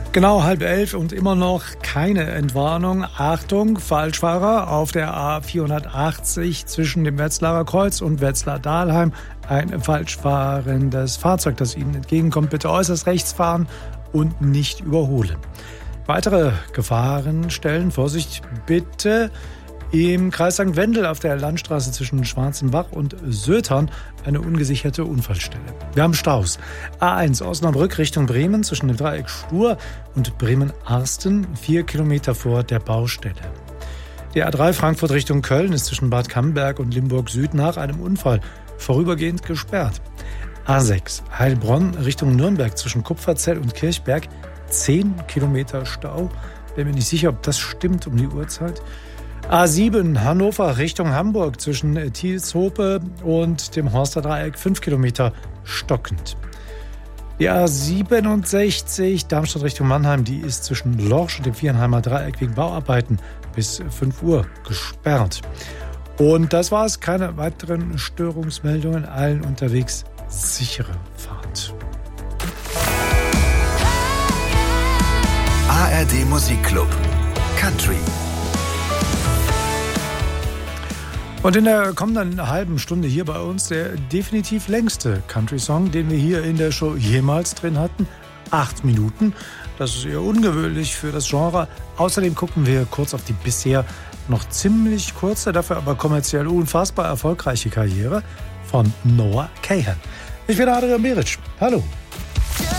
Genau 10:30 und immer noch keine Entwarnung. Achtung, Falschfahrer auf der A480 zwischen dem Wetzlarer Kreuz und Wetzlar-Dahlheim. Ein falschfahrendes Fahrzeug, das Ihnen entgegenkommt, bitte äußerst rechts fahren und nicht überholen. Weitere Gefahrenstellen, Vorsicht bitte. Im Kreis St. Wendel auf der Landstraße zwischen Schwarzenbach und Sötern eine ungesicherte Unfallstelle. Wir haben Staus. A1 Osnabrück Richtung Bremen zwischen dem Dreieck Stur und Bremen-Arsten, 4 Kilometer vor der Baustelle. Die A3 Frankfurt Richtung Köln ist zwischen Bad Camberg und Limburg Süd nach einem Unfall vorübergehend gesperrt. A6 Heilbronn Richtung Nürnberg zwischen Kupferzell und Kirchberg, 10 Kilometer Stau. Bin mir nicht sicher, ob das stimmt um die Uhrzeit. A7 Hannover Richtung Hamburg zwischen Thielshope und dem Horster Dreieck, 5 Kilometer stockend. Die A67 Darmstadt Richtung Mannheim, die ist zwischen Lorsch und dem Viernheimer Dreieck wegen Bauarbeiten bis 5 Uhr gesperrt. Und das war's, keine weiteren Störungsmeldungen, allen unterwegs sichere Fahrt. ARD Musikclub Country. Und in der kommenden halben Stunde hier bei uns der definitiv längste Country-Song, den wir hier in der Show jemals drin hatten. 8 Minuten. Das ist eher ungewöhnlich für das Genre. Außerdem gucken wir kurz auf die bisher noch ziemlich kurze, dafür aber kommerziell unfassbar erfolgreiche Karriere von Noah Kahan. Ich bin Adrian Beric. Hallo.